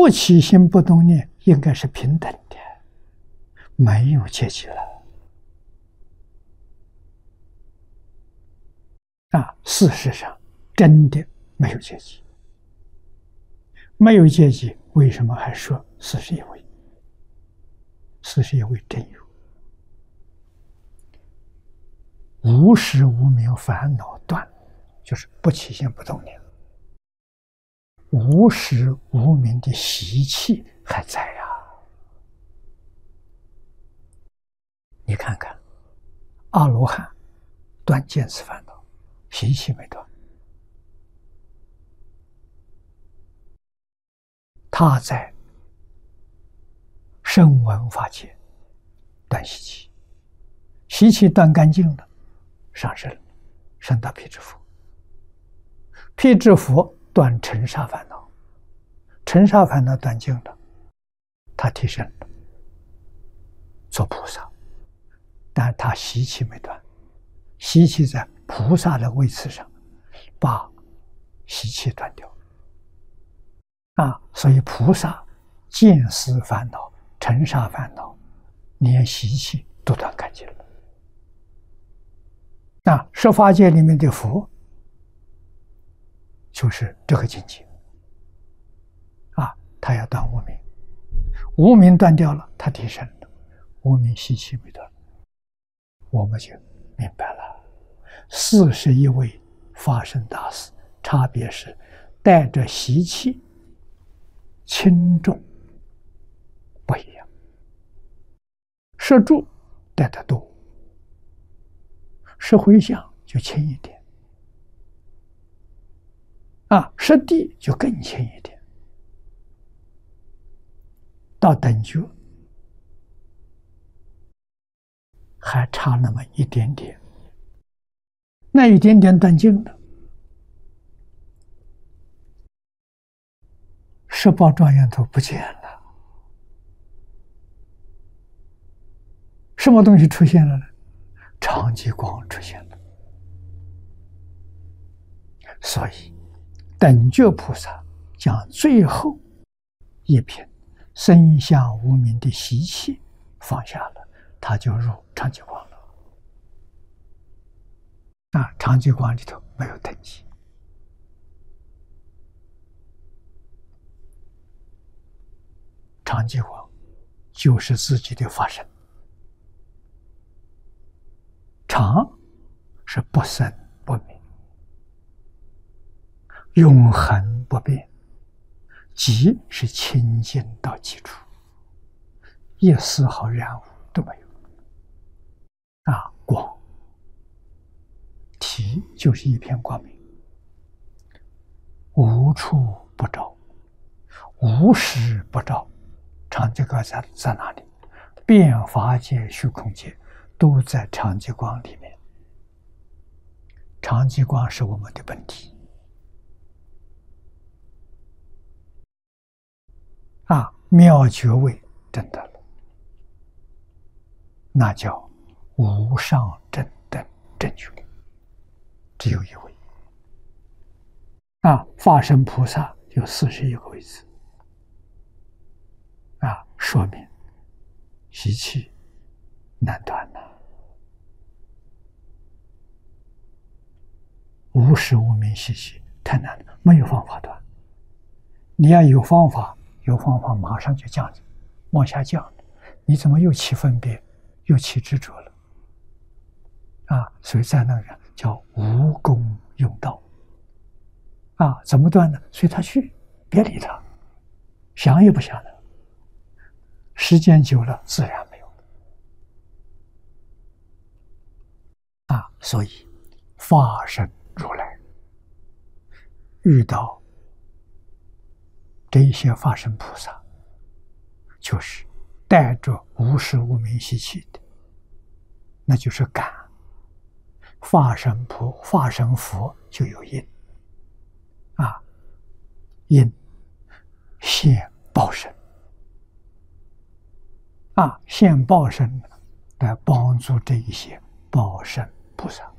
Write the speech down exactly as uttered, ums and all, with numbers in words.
不起心不动念，应该是平等的，没有阶级了。啊，事实上真的没有阶级，没有阶级，为什么还说四十一位？四十一位真有。无时无明烦恼断，就是不起心不动念。无时无明的习气还在呀、啊。你看看，阿罗汉断见思烦恼，习气没断。他在声闻法界断习气，习气断干净了，上升了，升到辟支佛。辟支佛断尘沙烦恼，尘沙烦恼断尽了，他提升了，做菩萨。但他习气没断，习气在菩萨的位次上把习气断掉啊，所以菩萨见思烦恼、尘沙烦恼，连习气都断干净了。那十法界里面的佛，就是这个境界啊，他要断无明，无明断掉了，他提升了，无明习气没断，我们就明白了。四十一位发生大事，差别是带着习气轻重不一样，摄住带得多，摄回向就轻一点啊，摄地就更轻一点。到等觉还差那么一点点，那一点点断尽了，十宝庄严图不见了。什么东西出现了呢？常寂光出现了。所以等觉菩萨将最后一品生相无明的习气放下了，他就入常寂光了。啊，常寂光里头没有等级。常寂光就是自己的法身，常是不生不灭，永恒不变，寂是清净到极处，一丝毫染污都没有。啊，光体就是一片光明，无处不照，无时不照。常寂光在在哪里？遍法界、虚空界都在常寂光里面。常寂光是我们的本体啊，妙觉位证得了，那叫无上正等正觉，只有一位啊。法身菩萨有四十一个位次啊，说明习气难断呐，无时无明习气太难了，没有方法断。你要有方法，有方法马上就降往下降，你怎么又起分别，又起执着了啊？所以在那个叫无功用道啊，怎么断呢？随他去，别理他，想也不想的。时间久了，自然没有了啊。所以法身如来遇到这一些法身菩萨，就是带着无时无明习气的，那就是感。法身菩法身佛就有因啊，因现报身啊，现报身来帮助这一些报身菩萨